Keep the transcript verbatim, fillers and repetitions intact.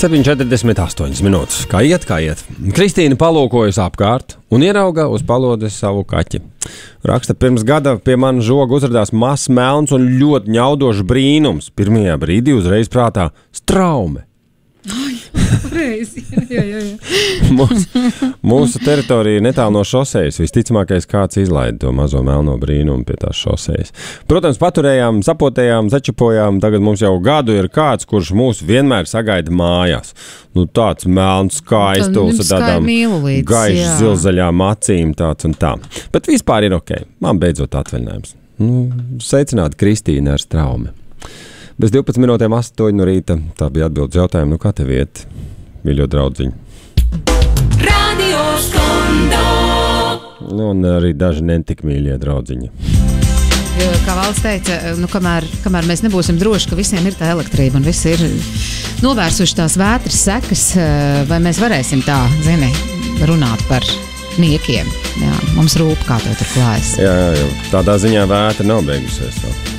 septiņi četrdesmit astoņas minūtes. Kā iet, kā iet? Kristīna palūkojas apkārt un ierauga uz palodes savu kaķi. Raksta, pirms gada pie manas žoga uzradās mazs melns un ļoti ņaudošs brīnums. Pirmajā brīdī uzreiz prātā straume. Ai, pareizi. Jā, jā, jā. Mūsu, mūsu teritorija ir netālu no šosejas. Visticamākais kāds izlaida to mazo melno brīnumu pie tās šosejas. Protams, paturējām, sapotējām, začapojām. Tagad mums jau gadu ir kāds, kurš mūs vienmēr sagaida mājās. Nu, tāds melns, skaistuls, ar tādām gaišas zilzaļām acīm, tāds un tā. Bet vispār ir ok. Man beidzot atvaļinājums. Nu, sveicināti Kristīna ar straumi. Bez divpadsmit minūtēm astoņi no rīta. Tā bija atbildes jautājumu. Nu, kā tev iet, mīļo draudziņu? Radio Skondo. Nu, un arī daži netik mīļie draudziņi. Kā valsts teica, nu, kamēr, kamēr mēs nebūsim droši, ka visiem ir tā elektrība un visi ir novērsuši tās vētras sekas, vai mēs varēsim tā, zini, runāt par niekiem. Jā, mums rūp, kā tev tur klājas. Jā, jā, jā. Tādā ziņā vētra nav beigusies vēl.